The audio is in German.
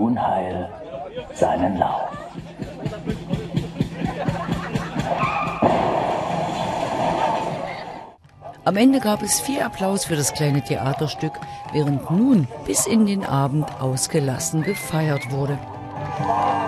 Unheil seinen Lauf. Am Ende gab es viel Applaus für das kleine Theaterstück, während nun bis in den Abend ausgelassen gefeiert wurde.